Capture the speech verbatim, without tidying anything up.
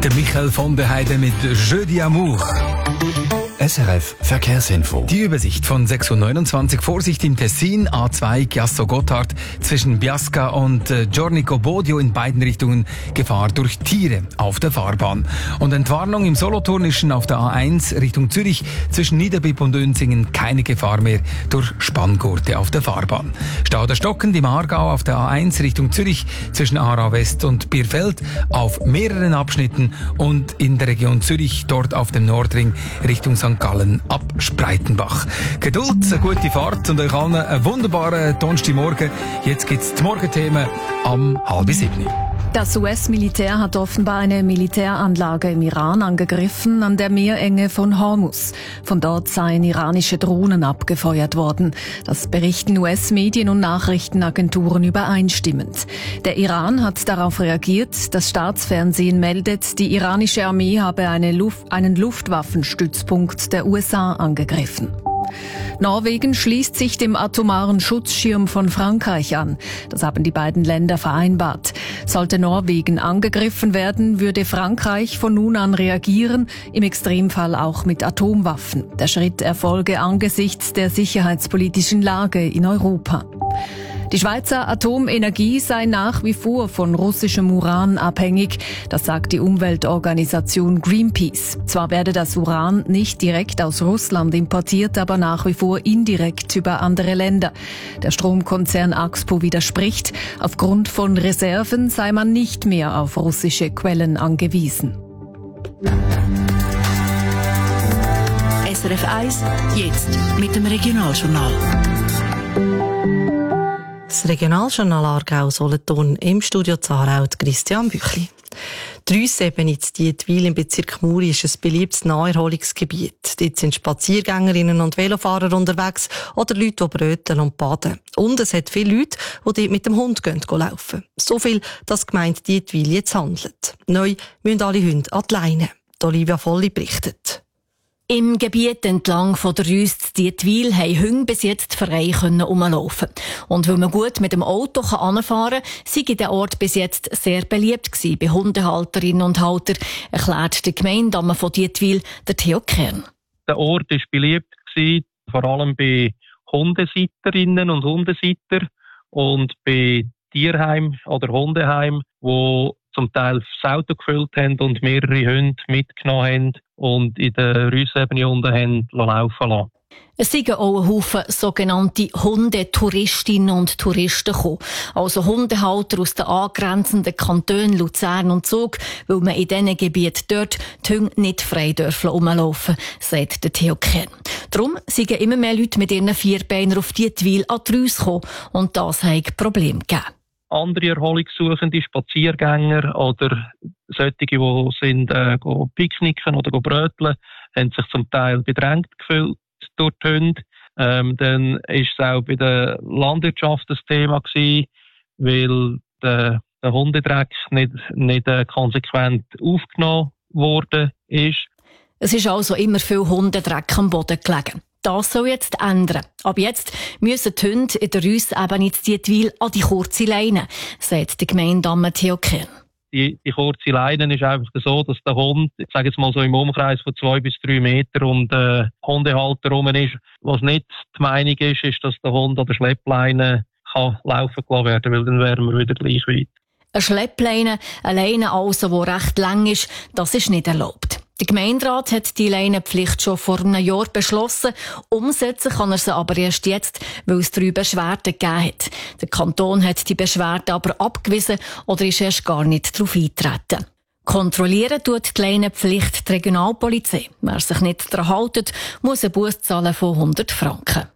Der Michael von der Heide mit Jeu d'Amour. S R F Verkehrsinfo. Die Übersicht von sechs Uhr neunundzwanzig. Vorsicht im Tessin, A zwei Chiasso-Gotthard zwischen Biasca und äh, Giornico Bodio in beiden Richtungen Gefahr durch Tiere auf der Fahrbahn. Und Entwarnung im Solothurnischen auf der A eins Richtung Zürich zwischen Niederbipp und Uenzingen keine Gefahr mehr durch Spanngurte auf der Fahrbahn. Stau der Stockend im Aargau auf der A eins Richtung Zürich zwischen Aarau West und Bierfeld auf mehreren Abschnitten und in der Region Zürich dort auf dem Nordring Richtung Sankt Gallen ab Spreitenbach. Geduld, eine gute Fahrt und euch allen einen wunderbaren Donnerstagmorgen. Jetzt gibt's die Morgenthemen am halb sieben. Das U S-Militär hat offenbar eine Militäranlage im Iran angegriffen an der Meerenge von Hormuz. Von dort seien iranische Drohnen abgefeuert worden. Das berichten U S-Medien und Nachrichtenagenturen übereinstimmend. Der Iran hat darauf reagiert. Das Staatsfernsehen meldet, die iranische Armee habe eine Luft, einen Luftwaffenstützpunkt der U S A angegriffen. Norwegen schließt sich dem atomaren Schutzschirm von Frankreich an. Das haben die beiden Länder vereinbart. Sollte Norwegen angegriffen werden, würde Frankreich von nun an reagieren, im Extremfall auch mit Atomwaffen. Der Schritt erfolge angesichts der sicherheitspolitischen Lage in Europa. Die Schweizer Atomenergie sei nach wie vor von russischem Uran abhängig, das sagt die Umweltorganisation Greenpeace. Zwar werde das Uran nicht direkt aus Russland importiert, aber nach wie vor indirekt über andere Länder. Der Stromkonzern Axpo widerspricht, aufgrund von Reserven sei man nicht mehr auf russische Quellen angewiesen. S R F eins, jetzt mit dem Regionaljournal. Das Regionaljournal Aargau-Solothurn, im Studio Zarau Christian Büchli. Die Rüssebene in Dietwil im Bezirk Muri ist ein beliebtes Naherholungsgebiet. Dort sind Spaziergängerinnen und Velofahrer unterwegs oder Leute, die bröteln und baden. Und es hat viele Leute, die dort mit dem Hund gehen, laufen. So viel, dass die Gemeinde Dietwil jetzt handelt. Neu müssen alle Hunde an die Leine. Olivia Volli berichtet. Im Gebiet entlang von der Rüst Dietwil haben Hunde bis jetzt frei herumlaufen. Und weil man gut mit dem Auto anfahren kann, sei der Ort bis jetzt sehr beliebt gewesen bei Hundehalterinnen und Haltern, erklärt der Gemeindeamme von Dietwil, der Theo Kern. Der Ort war beliebt gewesen, vor allem bei Hundesitterinnen und Hundesitter und bei Tierheim oder Hundeheim, wo zum Teil das Auto gefüllt haben und mehrere Hunde mitgenommen haben und in der Rüssebene unten haben laufen lassen. Es sind auch ein Haufen sogenannte Hundetouristinnen und Touristen gekommen. Also Hundehalter aus den angrenzenden Kantonen Luzern und Zug, weil man in diesen Gebieten dort die Hunde nicht frei dürfen rumlaufen, sagt der Theo Kern. Darum sind immer mehr Leute mit ihren Vierbeinern auf Dietwil an die Rüsse gekommen und das hat Probleme gegeben. Andere Erholungssuchende, Spaziergänger oder solche, die sind, äh, go picknicken oder go bröteln, haben sich zum Teil bedrängt gefühlt durch die Hunde. Ähm, dann ist es auch bei der Landwirtschaft ein Thema gewesen, weil der, der Hundedreck nicht, nicht äh, konsequent aufgenommen worden ist. Es ist also immer viel Hundedreck am Boden gelegen. Das soll jetzt ändern. Ab jetzt müssen die Hunde in der Rüssebene in Dietwil an die kurze Leine, sagt der Gemeindeamme Theo Kern. Die, die kurze Leine ist einfach so, dass der Hund, ich sage jetzt mal so im Umkreis von zwei bis drei Meter um den Hundehalter herum ist. Was nicht die Meinung ist, ist, dass der Hund an der Schleppleine kann laufen gelassen werden, weil dann wären wir wieder gleich weit. Eine Schleppleine, eine Leine also, die recht lang ist, das ist nicht erlaubt. Der Gemeinderat hat die Leinenpflicht schon vor einem Jahr beschlossen. Umsetzen kann er sie aber erst jetzt, weil es drei Beschwerden gegeben hat. Der Kanton hat die Beschwerden aber abgewiesen oder ist erst gar nicht darauf eingetreten. Kontrollieren tut die Leinenpflicht die Regionalpolizei. Wer sich nicht daran hält, muss einen Buß zahlen von hundert Franken.